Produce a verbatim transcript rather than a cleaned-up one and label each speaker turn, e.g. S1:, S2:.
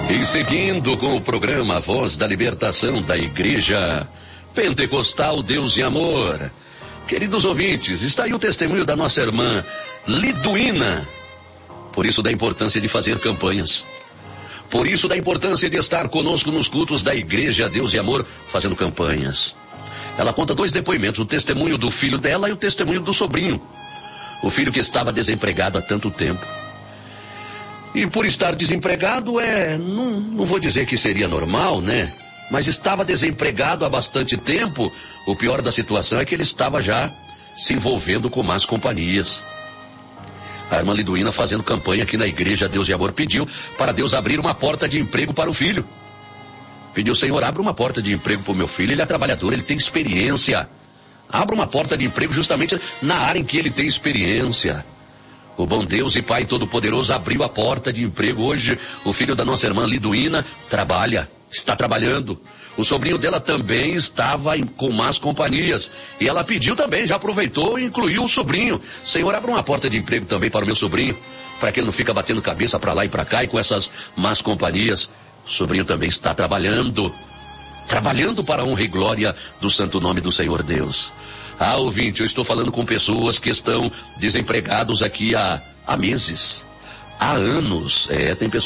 S1: E seguindo com o programa Voz da Libertação da Igreja Pentecostal Deus e Amor. Queridos ouvintes, está aí o testemunho da nossa irmã Liduína. Por isso da importância de fazer campanhas. Por isso da importância de estar conosco nos cultos da Igreja Deus e Amor, fazendo campanhas. Ela conta dois depoimentos, o testemunho do filho dela e o testemunho do sobrinho. O filho que estava desempregado há tanto tempo. E por estar desempregado, é, não, não vou dizer que seria normal, né? Mas estava desempregado há bastante tempo. O pior da situação é que ele estava já se envolvendo com más companhias. A irmã Liduína, fazendo campanha aqui na Igreja Deus e Amor, pediu para Deus abrir uma porta de emprego para o filho. Pediu: Senhor, abra uma porta de emprego para o meu filho, ele é trabalhador, ele tem experiência. Abra uma porta de emprego justamente na área em que ele tem experiência. O bom Deus e Pai Todo-Poderoso abriu a porta de emprego. Hoje, o filho da nossa irmã Liduína trabalha, está trabalhando. O sobrinho dela também estava em, com más companhias. E ela pediu também, já aproveitou e incluiu o sobrinho. Senhor, abra uma porta de emprego também para o meu sobrinho, para que ele não fique batendo cabeça para lá e para cá e com essas más companhias. O sobrinho também está trabalhando. Trabalhando para a honra e glória do santo nome do Senhor Deus. Ah, ouvinte, eu estou falando com pessoas que estão desempregados aqui há, há meses, há anos. É, tem pessoas